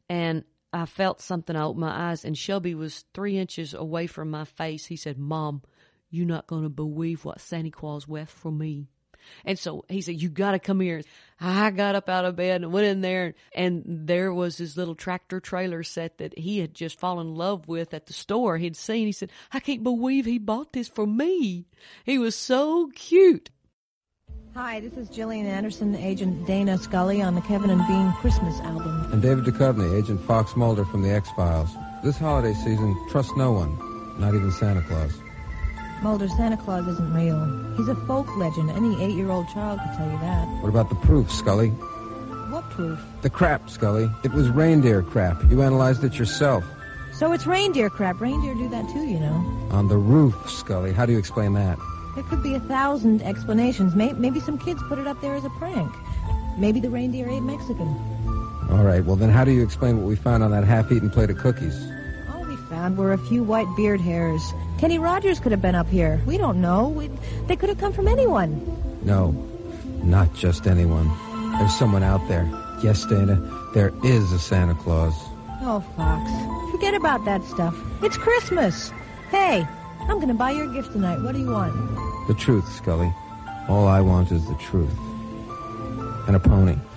and I felt something. I opened my eyes, and Shelby was 3 inches away from my face. He said, "Mom, you're not going to believe what Santa Claus left for me." And so he said, "You got to come here." I got up out of bed and went in there, and there was his little tractor trailer set that he had just fallen in love with at the store he'd seen. He said, "I can't believe he bought this for me." He was so cute. Hi, this is Gillian Anderson, Agent Dana Scully on the Kevin and Bean Christmas album. And David Duchovny, Agent Fox Mulder from the X-Files. This holiday season, trust no one, not even Santa Claus. Mulder, Santa Claus isn't real. He's a folk legend. Any 8-year-old child could tell you that. What about the proof, Scully? What proof? The crap, Scully. It was reindeer crap. You analyzed it yourself. So it's reindeer crap. Reindeer do that too, you know. On the roof, Scully. How do you explain that? There could be 1,000 explanations. Maybe some kids put it up there as a prank. Maybe the reindeer ate Mexican. All right, well then how do you explain what we found on that half-eaten plate of cookies? All we found were a few white beard hairs. Kenny Rogers could have been up here. We don't know. They could have come from anyone. No, not just anyone. There's someone out there. Yes, Dana, there is a Santa Claus. Oh, Fox, forget about that stuff. It's Christmas. Hey, I'm going to buy your gift tonight. What do you want? The truth, Scully. All I want is the truth. And a pony.